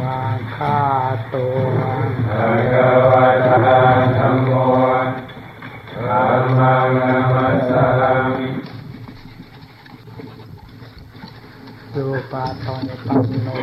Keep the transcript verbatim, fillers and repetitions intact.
ะคาโตภะคะวะโตธัมโมธัมมังนัมมัสสามิสุปฏิปันโน